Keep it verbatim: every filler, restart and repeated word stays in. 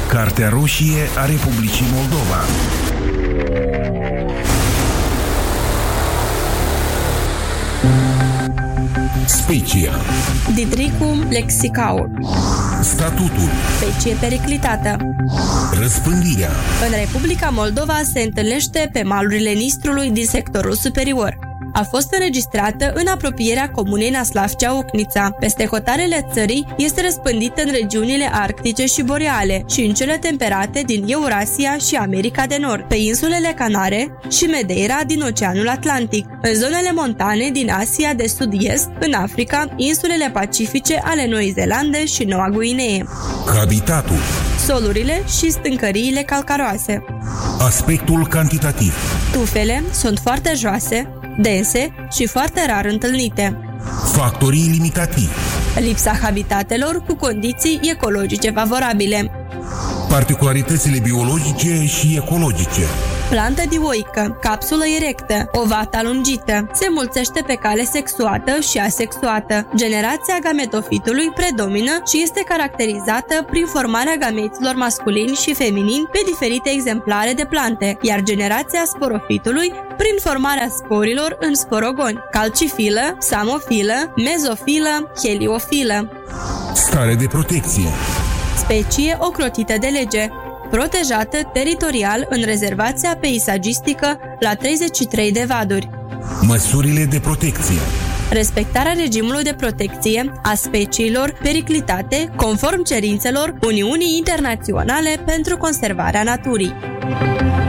Cartea roșie a Republicii Moldova. Specia. Didricum lexicaur. Statutul. Specie periclitată. Răspândirea. În Republica Moldova se întâlnește pe malurile Nistrului din sectorul superior. A fost înregistrată în apropierea comunei Năslavcea-Ocnița. Peste hotarele țării este răspândită în regiunile arctice și boreale și în cele temperate din Eurasia și America de Nord, pe insulele Canare și Madeira din Oceanul Atlantic, în zonele montane din Asia de Sud-Est, în Africa, insulele pacifice ale Noii Zeelande și Noua Guinee. Habitatul. Solurile și stâncăriile calcaroase. Aspectul cantitativ. Tufele sunt foarte joase, dense și foarte rar întâlnite. Factorii limitativi. Lipsa habitatelor cu condiții ecologice favorabile. Particularitățile biologice și ecologice. Plantă dioică, capsulă erectă, ovată alungită, se mulțește pe cale sexuată și asexuată. Generația gametofitului predomină și este caracterizată prin formarea gameților masculini și feminini pe diferite exemplare de plante, iar generația sporofitului prin formarea sporilor în sporogoni, calcifilă, psamofilă, mezofilă, heliofilă. Stare de protecție. Specie ocrotită de lege, protejată teritorial în rezervația peisagistică la treizeci și trei de vaduri. Măsurile de protecție. Respectarea regimului de protecție a speciilor periclitate conform cerințelor Uniunii Internaționale pentru Conservarea Naturii.